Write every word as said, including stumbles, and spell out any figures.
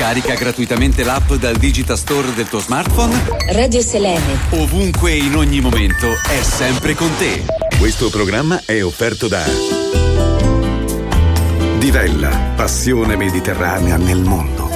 Scarica gratuitamente l'app dal Digitastore del tuo smartphone. Radio Selene. Ovunque e in ogni momento è sempre con te. Questo programma è offerto da Divella, passione mediterranea nel mondo.